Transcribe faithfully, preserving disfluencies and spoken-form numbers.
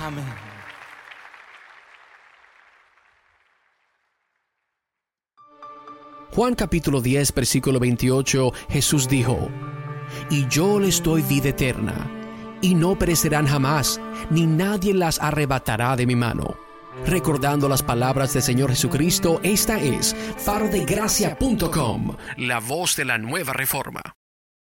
Amén. Juan capítulo diez, versículo veintiocho, Jesús dijo: Y yo les doy vida eterna, y no perecerán jamás, ni nadie las arrebatará de mi mano. Recordando las palabras del Señor Jesucristo, esta es faro de gracia punto com, la voz de la nueva reforma.